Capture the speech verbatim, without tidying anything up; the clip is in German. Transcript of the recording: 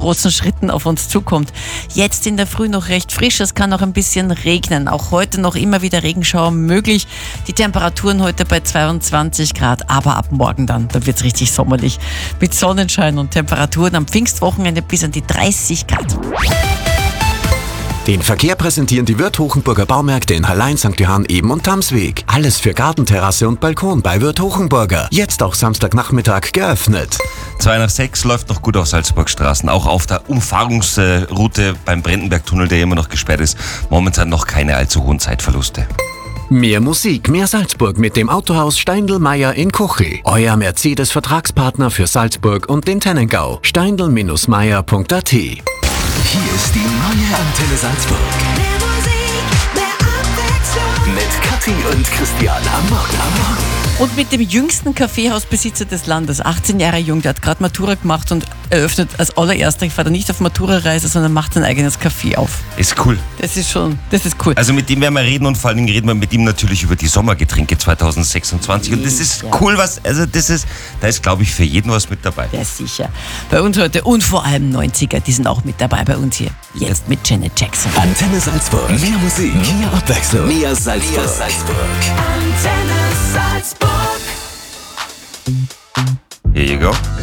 großen Schritten auf uns zukommt. Jetzt in der Früh noch recht frisch, es kann auch ein bisschen regnen. Auch heute noch immer wieder Regenschauer möglich. Die Temperaturen heute bei zweiundzwanzig Grad, aber ab morgen dann, da wird es richtig sommerlich. Mit Sonnenschein und Temperaturen am Pfingstwochenende bis an die dreißig Grad. Den Verkehr präsentieren die Wirth Hochenburger Baumärkte in Hallein, Sankt Johann, Eben und Tamsweg. Alles für Gartenterrasse und Balkon bei Wirth Hochenburger. Jetzt auch Samstagnachmittag geöffnet. zwei nach sechs läuft noch gut auf Salzburgstraßen. Auch auf der Umfahrungsroute beim Brandenbergtunnel, der immer noch gesperrt ist, momentan noch keine allzu hohen Zeitverluste. Mehr Musik, mehr Salzburg mit dem Autohaus Steindl-Meyer in Kuchi. Euer Mercedes-Vertragspartner für Salzburg und den Tennengau. steindl Bindestrich meyer Punkt a t. Hier ist die neue Antenne Salzburg. Mehr Musik, mehr Abwechslung. Mit Kathi und Christian am Morgen. Am Morgen. Und mit dem jüngsten Kaffeehausbesitzer des Landes, achtzehn Jahre jung, der hat gerade Matura gemacht und eröffnet als allererster, ich fahre da nicht auf Matura-Reise, sondern macht sein eigenes Café auf. Ist cool. Das ist schon, das ist cool. Also mit dem werden wir reden und vor allen Dingen reden wir mit ihm natürlich über die Sommergetränke zwanzig sechsundzwanzig. Und das ist Ja. cool, was, also das ist, da ist glaube ich für jeden was mit dabei. Ja, sicher. Bei uns heute und vor allem neunziger, die sind auch mit dabei bei uns hier. Jetzt mit Janet Jackson. Antenne Salzburg. Mehr Musik, mehr Abwechslung, mehr Salzburg. Mehr Salzburg. Antenne Salzburg. Here you go.